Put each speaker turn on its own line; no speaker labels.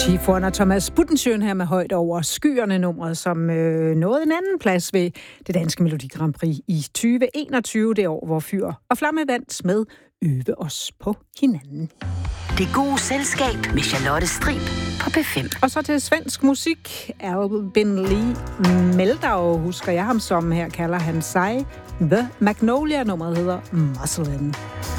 Chief One og Thomas Buttenschøn her med Højt over skyerne nummeret, som nåede en anden plads ved det danske Melodi Grand Prix i 2021, det år, hvor Fyr og Flamme vandt med Øve os på hinanden.
Det gode selskab med Charlotte Strib på P5.
Og så til svensk musik. Albin Lee Meldau, husker jeg ham som, her kalder han sig The Magnolia, nummeret hedder Musclein'.